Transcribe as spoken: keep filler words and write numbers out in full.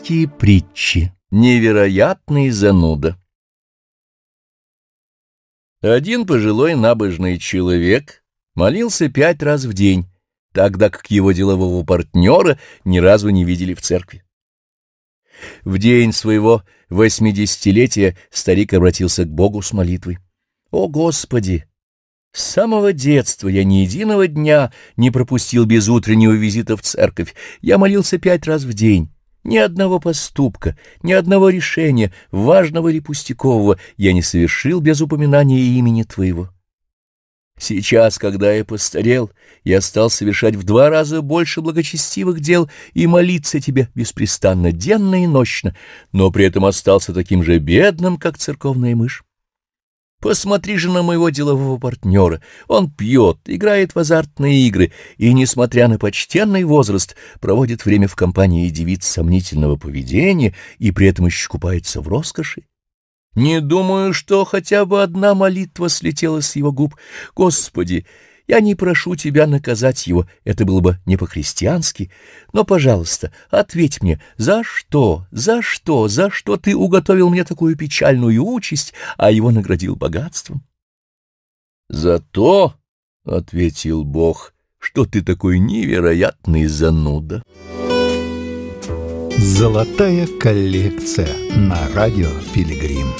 Библейские притчи. Невероятный зануда. Один пожилой набожный человек молился пять раз в день, тогда как его делового партнера ни разу не видели в церкви. В день своего восьмидесятилетия старик обратился к Богу с молитвой: «О Господи! С самого детства я ни единого дня не пропустил без утреннего визита в церковь. Я молился пять раз в день. Ни одного поступка, ни одного решения, важного или пустякового, я не совершил без упоминания имени Твоего. Сейчас, когда я постарел, я стал совершать в два раза больше благочестивых дел и молиться Тебе беспрестанно, денно и нощно, но при этом остался таким же бедным, как церковная мышь. Посмотри же на моего делового партнера. Он пьет, играет в азартные игры и, несмотря на почтенный возраст, проводит время в компании девиц сомнительного поведения и при этом еще купается в роскоши. Не думаю, что хотя бы одна молитва слетела с его губ. Господи, я не прошу Тебя наказать его, это было бы не по-христиански, но, пожалуйста, ответь мне, за что, за что, за что Ты уготовил мне такую печальную участь, а его наградил богатством?» «За то, — ответил Бог, — что ты такой невероятный зануда». Золотая коллекция на радио Пилигрим.